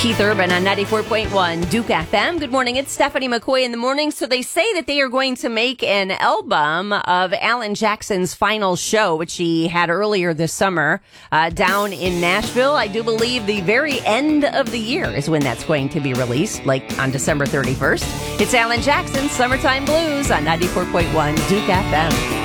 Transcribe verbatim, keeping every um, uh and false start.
Keith Urban on ninety-four point one Duke F M. Good morning. It's Stephanie McCoy in the morning. So they say that they are going to make an album of Alan Jackson's final show, which he had earlier this summer uh, down in Nashville. I do believe the very end of the year is when that's going to be released, like on December thirty-first. It's Alan Jackson's Summertime Blues on ninety-four point one Duke F M.